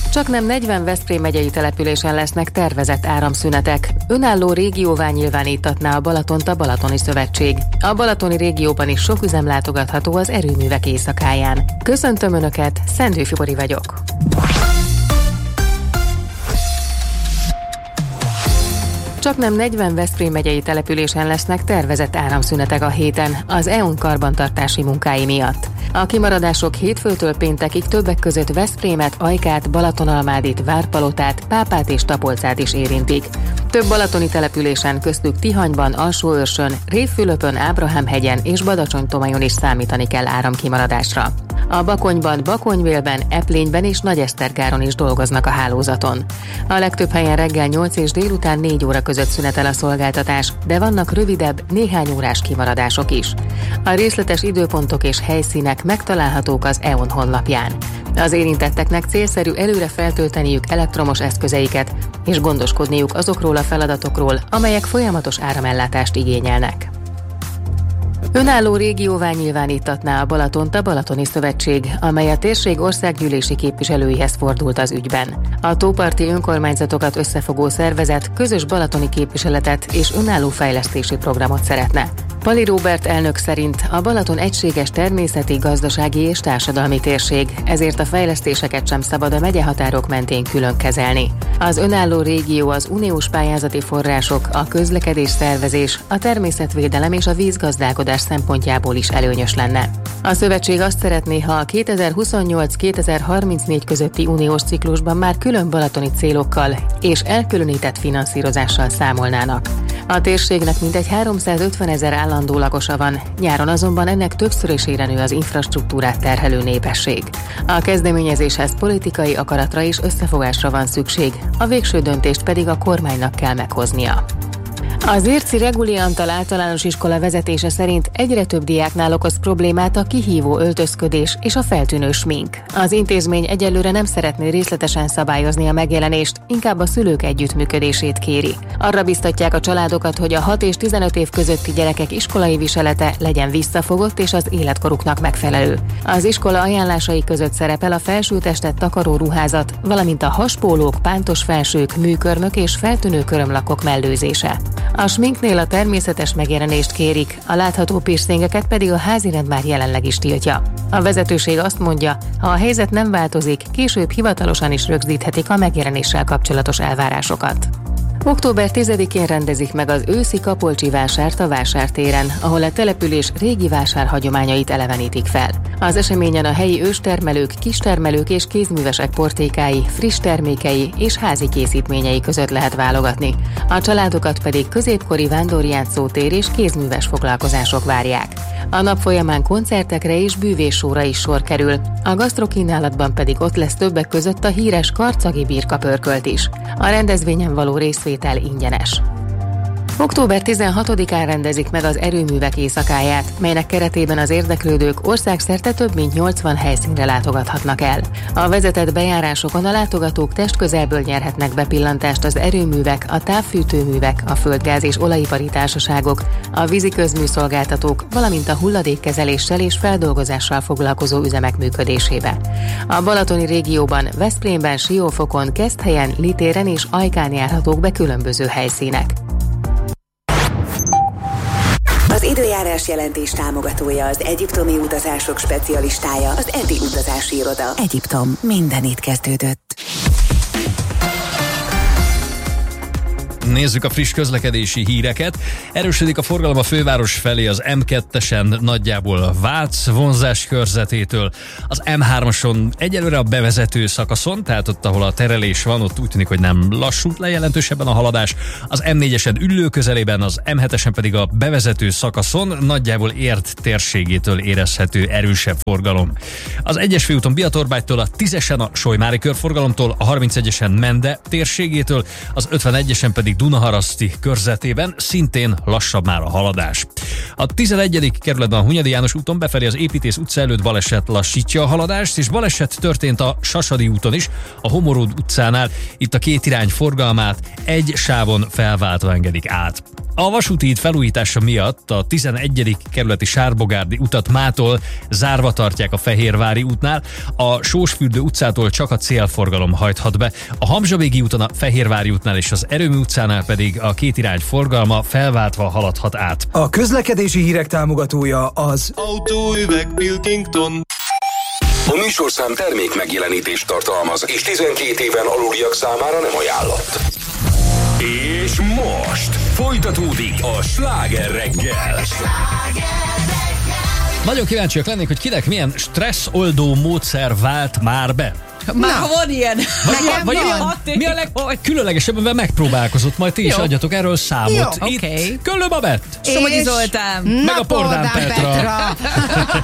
Csaknem 40 Veszprém megyei településen lesznek tervezett áramszünetek. Önálló régióvá nyilvánítatná a Balatont a Balatoni Szövetség. A balatoni régióban is sok üzem látogatható az erőművek éjszakáján. Köszöntöm Önöket, Szendő Fibori vagyok. Csaknem 40 Veszprém megyei településen lesznek tervezett áramszünetek a héten az EON karbantartási munkái miatt. A kimaradások hétfőtől péntekig többek között Veszprémet, Ajkát, Balatonalmádit, Várpalotát, Pápát és Tapolcát is érintik. Több balatoni településen, köztük Tihanyban, Alsóőrsön, Révfülöpön, Ábrahámhegyen és Badacsony-Tomajon is számítani kell áramkimaradásra. A Bakonyban, Bakonyvélben, Eplényben és Nagyesztergáron is dolgoznak a hálózaton. A legtöbb helyen reggel 8 és délután 4 óra között szünetel a szolgáltatás, de vannak rövidebb, néhány órás kimaradások is. A részletes időpontok és helyszínek megtalálhatók az EON honlapján. Az érintetteknek célszerű előre feltölteniük elektromos eszközeiket, és gondoskodniuk azokról a feladatokról, amelyek folyamatos áramellátást igényelnek. Önálló régióvá nyilvánítatná a Balatont a Balatoni Szövetség, amely a térség országgyűlési képviselőihez fordult az ügyben. A tóparti önkormányzatokat összefogó szervezet közös balatoni képviseletet és önálló fejlesztési programot szeretne. Pali Róbert elnök szerint a Balaton egységes természeti, gazdasági és társadalmi térség, ezért a fejlesztéseket sem szabad a megyehatárok mentén külön kezelni. Az önálló régió az uniós pályázati források, a közlekedés szervezés, a természetvédelem és a vízgazdálkodás szempontjából is előnyös lenne. A szövetség azt szeretné, ha a 2028-2034 közötti uniós ciklusban már külön balatoni célokkal és elkülönített finanszírozással számolnának. A térségnek mintegy 350 000 állandó lakosa van, nyáron azonban ennek többszörösére nő az infrastruktúrát terhelő népesség. A kezdeményezéshez politikai akaratra és összefogásra van szükség, a végső döntést pedig a kormánynak kell meghoznia. Az Érci Reguli Antal általános iskola vezetése szerint egyre több diáknál okoz problémát a kihívó öltözködés és a feltűnő smink. Az intézmény egyelőre nem szeretné részletesen szabályozni a megjelenést, inkább a szülők együttműködését kéri. Arra biztatják a családokat, hogy a 6 és 15 év közötti gyerekek iskolai viselete legyen visszafogott és az életkoruknak megfelelő. Az iskola ajánlásai között szerepel a felsőtestet takaró ruházat, valamint a haspólók, pántos felsők, műkörmök és feltűnő körömlakok mellőzése. A sminknél a természetes megjelenést kérik, a látható piercingeket pedig a házirend már jelenleg is tiltja. A vezetőség azt mondja, ha a helyzet nem változik, később hivatalosan is rögzíthetik a megjelenéssel kapcsolatos elvárásokat. Október 10-én rendezik meg az őszi Kapolcsi vásárt a vásártéren, ahol a település régi vásárhagyományait elevenítik fel. Az eseményen a helyi őstermelők, kistermelők és kézművesek portékái, friss termékei és házi készítményei között lehet válogatni. A családokat pedig középkori vándorjátszótér és kézműves foglalkozások várják. A nap folyamán koncertekre és bűvéssóra is sor kerül, a gasztrokínálatban pedig ott lesz többek között a híres karcagi birkapörkölt is. A rendezvényen való részvétel ingyenes. Október 16-án rendezik meg az erőművek éjszakáját, melynek keretében az érdeklődők országszerte több mint 80 helyszínre látogathatnak el. A vezetett bejárásokon a látogatók testközelből nyerhetnek bepillantást az erőművek, a távfűtőművek, a földgáz és olajipari társaságok, a víziközműszolgáltatók, valamint a hulladékkezeléssel és feldolgozással foglalkozó üzemek működésébe. A balatoni régióban, Veszprémben, Siófokon, Keszthelyen, Litéren és Ajkán járhatók be különböző helyszínek. Az időjárás jelentés támogatója az egyiptomi utazások specialistája, az Eti Utazási Iroda. Egyiptom, minden itt kezdődött. Nézzük a friss közlekedési híreket. Erősödik a forgalom a főváros felé az M2-esen nagyjából Vác vonzás körzetétől. Az M3-ason egyelőre a bevezető szakaszon, tehát ott, ahol a terelés van, ott úgy tűnik, hogy nem lassult le jelentősebben a haladás. Az M4-esen Üllő közelében, az M7-esen pedig a bevezető szakaszon nagyjából Érd térségétől érezhető erősebb forgalom. Az 1-es főúton Biatorbágytól, a 10-esen a Solymári körforgalomtól, a 31-esen Mende térségétől, az 51-esen pedig Dunaharaszti körzetében szintén lassabb már a haladás. A 11. kerületben a Hunyadi János úton befelé az Építész utca előtt baleset lassítja a haladást, és baleset történt a Sasadi úton is, a Homorúd utcánál. Itt a két irány forgalmát egy sávon felváltva engedik át. A vasúti híd felújítása miatt a 11. kerületi Sárbogárdi utat mától zárva tartják a Fehérvári útnál, a Sósfürdő utcától csak a célforgalom hajthat be, a Hamzsavégi úton, a Fehérvári útnál és az Erőmű utcánál pedig a két irány forgalma felváltva haladhat át. A közlekedési hírek támogatója az Autóüveg Pilkington. A műsorszám termék megjelenítést tartalmaz, és 12 éven aluliak számára nem ajánlott. És most folytatódik a Sláger reggel. Nagyon kíváncsiak lennék, hogy kinek milyen stresszoldó módszer vált már be. Már van ilyen. Vagy mi a legkülönlegesebb, amivel megpróbálkozott, majd ti is adjatok erről számot. Jó, itt Köllő Babett. Somogyi Zoltán. Meg a Pordán Petra.